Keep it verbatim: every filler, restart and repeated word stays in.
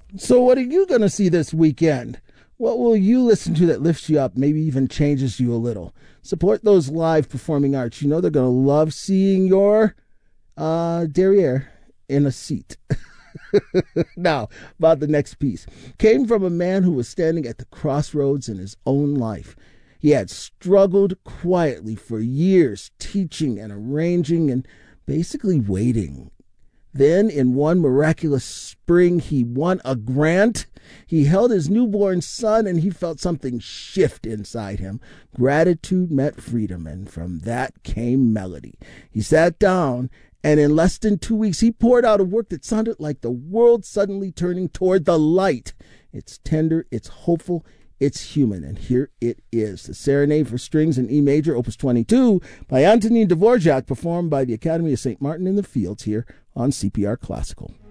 So, what are you going to see this weekend? What will you listen to that lifts you up, maybe even changes you a little? Support those live performing arts. You know they're going to love seeing your uh, derriere in a seat. Now, about the next piece. Came from a man who was standing at the crossroads in his own life. He had struggled quietly for years, teaching and arranging and basically waiting. Then, in one miraculous spring, he won a grant. He held his newborn son, and he felt something shift inside him. Gratitude met freedom, and from that came melody. He sat down, and in less than two weeks, he poured out a work that sounded like the world suddenly turning toward the light. It's tender, it's hopeful, it's human, and here it is. The Serenade for Strings in E Major, Opus twenty-two, by Antonin Dvorak, performed by the Academy of Saint Martin in the Fields here on C P R Classical.